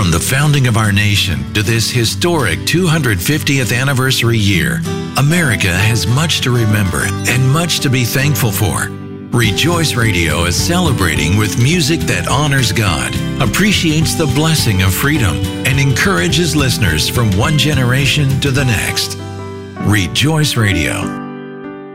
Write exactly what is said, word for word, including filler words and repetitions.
From the founding of our nation to this historic two hundred fiftieth anniversary year, America has much to remember and much to be thankful for. Rejoice Radio is celebrating with music that honors God, appreciates the blessing of freedom, and encourages listeners from one generation to the next. Rejoice Radio.